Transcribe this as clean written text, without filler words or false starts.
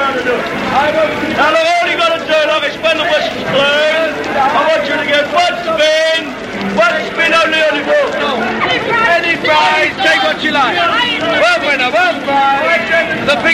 Now look, all you got to do, like it's when the whistle's blown, I want you to get one spin only on the ball. Any prize, take what you like. One winner, one prize. The